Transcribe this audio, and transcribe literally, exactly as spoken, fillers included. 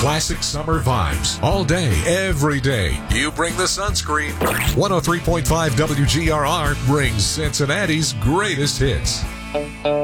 Classic summer vibes all day, every day. You bring the sunscreen. one oh three point five W G R R brings Cincinnati's greatest hits.